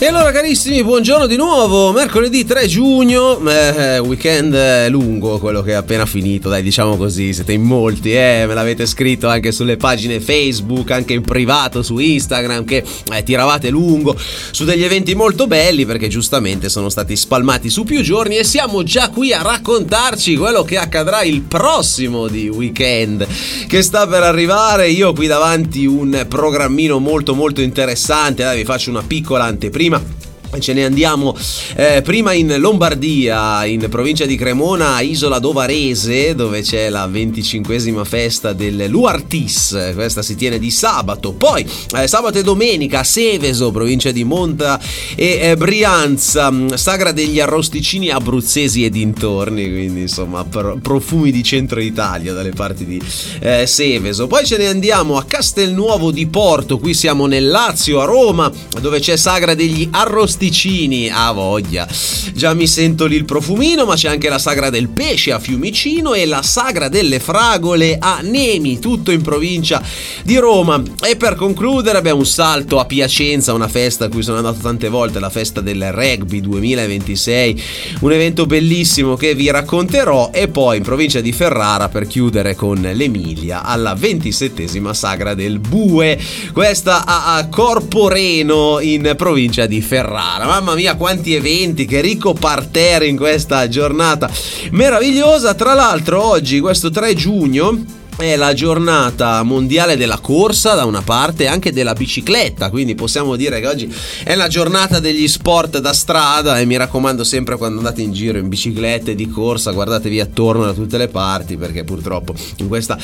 E allora carissimi, buongiorno di nuovo, mercoledì 3 giugno, weekend lungo quello che è appena finito, dai, diciamo così, siete in molti, me l'avete scritto anche sulle pagine Facebook, anche in privato su Instagram che tiravate lungo su degli eventi molto belli perché giustamente sono stati spalmati su più giorni e siamo già qui a raccontarci quello che accadrà il prossimo di weekend che sta per arrivare. Io qui davanti un programmino molto molto interessante, dai, vi faccio una piccola anteprima. Ce ne andiamo prima in Lombardia, in provincia di Cremona, a Isola d'Ovarese, dove c'è la 25esima festa dell'Uartis. Questa si tiene di sabato. Poi sabato e domenica a Seveso, provincia di Monza e Brianza, sagra degli arrosticini abruzzesi e dintorni, quindi insomma profumi di centro Italia dalle parti di Seveso. Poi ce ne andiamo a Castelnuovo di Porto, qui siamo nel Lazio, a Roma, dove c'è sagra degli arrosticini a voglia, già mi sento lì il profumino. Ma c'è anche la sagra del pesce a Fiumicino e la sagra delle fragole a Nemi, tutto in provincia di Roma. E per concludere abbiamo un salto a Piacenza, una festa a cui sono andato tante volte, la festa del rugby 2026, un evento bellissimo che vi racconterò. E poi in provincia di Ferrara, per chiudere con l'Emilia, alla 27esima sagra del bue, questa a Corporeno in provincia di Ferrara. Mamma mia, quanti eventi, che ricco parterre in questa giornata meravigliosa. Tra l'altro oggi, questo 3 giugno, è la giornata mondiale della corsa da una parte e anche della bicicletta, quindi possiamo dire che oggi è la giornata degli sport da strada. E mi raccomando, sempre quando andate in giro in bicicletta e di corsa, guardatevi attorno da tutte le parti, perché purtroppo in questa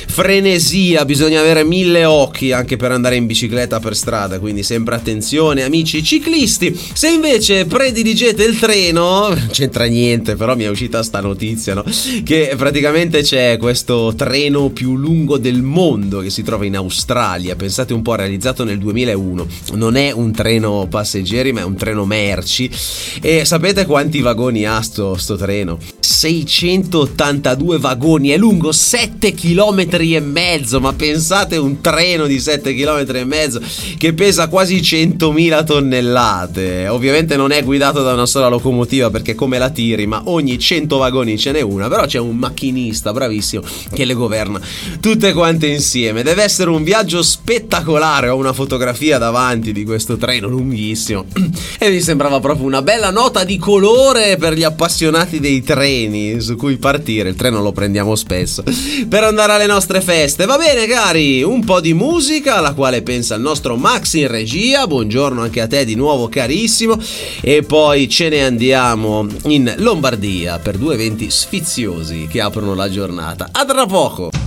frenesia bisogna avere 1000 occhi anche per andare in bicicletta per strada, quindi sempre attenzione amici ciclisti. Se invece prediligete il treno, non c'entra niente, però mi è uscita sta notizia, no? Che praticamente c'è questo treno più lungo del mondo che si trova in Australia, pensate un po', realizzato nel 2001. Non è un treno passeggeri ma è un treno merci. E sapete quanti vagoni ha sto treno? 682 vagoni, è lungo 7 km e mezzo. Ma pensate, un treno di 7 km e mezzo che pesa quasi 100.000 tonnellate. Ovviamente non è guidato da una sola locomotiva, perché come la tiri, ma ogni 100 vagoni ce n'è una, però c'è un macchinista bravissimo che le governa tutte quante insieme. Deve essere un viaggio spettacolare. Ho una fotografia davanti di questo treno lunghissimo e mi sembrava proprio una bella nota di colore per gli appassionati dei treni su cui partire. Il treno lo prendiamo spesso per andare alle nostre feste. Va bene cari, un po' di musica alla quale pensa il nostro Max in regia. Buongiorno anche a te di nuovo carissimo. E poi ce ne andiamo in Lombardia per 2 eventi sfiziosi che aprono la giornata. A tra poco.